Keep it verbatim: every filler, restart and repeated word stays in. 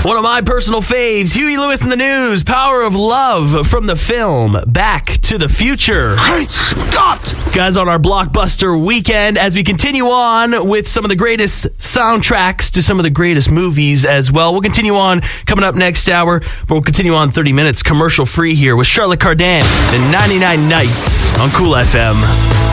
One of my personal faves, Huey Lewis in the News, Power of Love from the film Back to the Future. Great Scott! Guys, on our blockbuster weekend, as we continue on with some of the greatest soundtracks to some of the greatest movies as well. We'll continue on coming up next hour, but we'll continue on thirty minutes commercial free here with Charlotte Cardin and ninety-nine Nights on Cool F M.